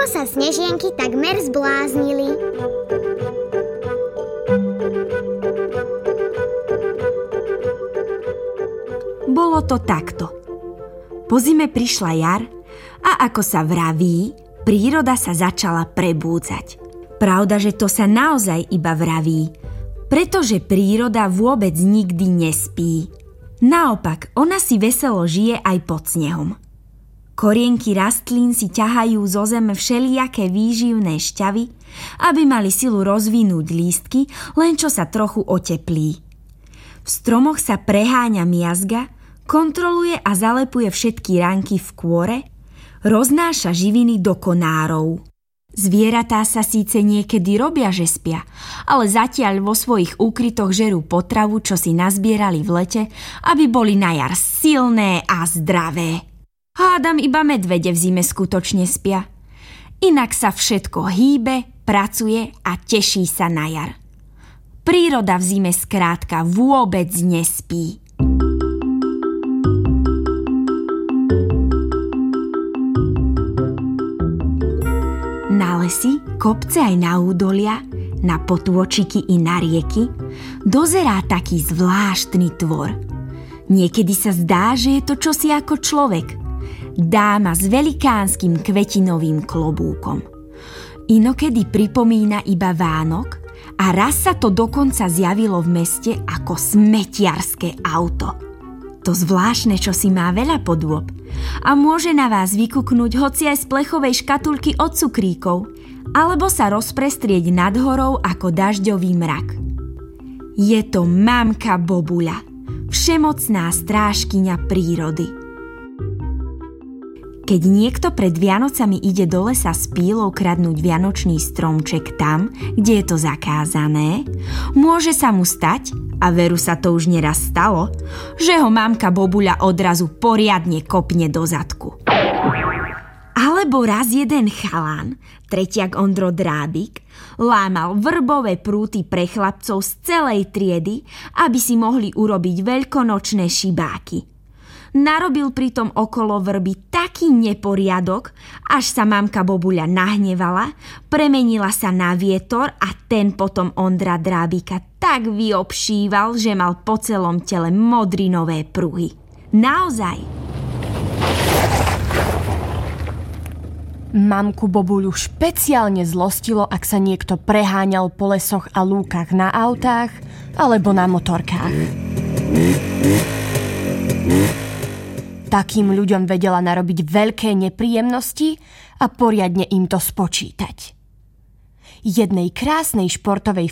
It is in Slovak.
lebo sa snežienky takmer zbláznili. Bolo to takto. Po zime prišla jar a ako sa vraví, príroda sa začala prebúdzať. Pravda, že to sa naozaj iba vraví, pretože príroda vôbec nikdy nespí. Naopak, ona si veselo žije aj pod snehom. Korienky rastlín si ťahajú zo zeme všelijaké výživné šťavy, aby mali silu rozvinúť lístky, len čo sa trochu oteplí. V stromoch sa preháňa miazga, kontroluje a zalepuje všetky ránky v kôre, roznáša živiny do konárov. Zvieratá sa síce niekedy robia, že spia, ale zatiaľ vo svojich úkrytoch žerú potravu, čo si nazbierali v lete, aby boli na jar silné a zdravé. Hádam, iba medvede v zime skutočne spia. Inak sa všetko hýbe, pracuje a teší sa na jar. Príroda v zime skrátka vôbec nespí. Na lesy, kopce aj na údolia, na potôčiky i na rieky dozerá taký zvláštny tvor. Niekedy sa zdá, že je to čosi ako človek. Dáma s velikánskym kvetinovým klobúkom. Inokedy pripomína iba Vánok a raz sa to dokonca zjavilo v meste ako smetiarské auto. To zvláštne čosi má veľa podôb a môže na vás vykuknúť hoci aj z plechovej škatulky od cukríkov, alebo sa rozprestrieť nad horou ako dažďový mrak. Je to mamka Bobuľa, všemocná strážkyňa prírody. Keď niekto pred Vianocami ide do lesa s pílou kradnúť vianočný stromček tam, kde je to zakázané, môže sa mu stať, a veru sa to už neraz stalo, že ho mamka Bobuľa odrazu poriadne kopne do zadku. Alebo raz jeden chalán, tretiak Ondro Drábik, lámal vrbové prúty pre chlapcov z celej triedy, aby si mohli urobiť veľkonočné šibáky. Narobil pritom okolo vrby taký neporiadok, až sa mamka Bobuľa nahnevala, premenila sa na vietor a ten potom Ondra Drábika tak vyobšíval, že mal po celom tele modrinové pruhy. Naozaj. Mamku Bobuľu špeciálne zlostilo, ak sa niekto preháňal po lesoch a lúkach na autách alebo na motorkách. Takým ľuďom vedela narobiť veľké nepríjemnosti a poriadne im to spočítať. Jednej krásnej športovej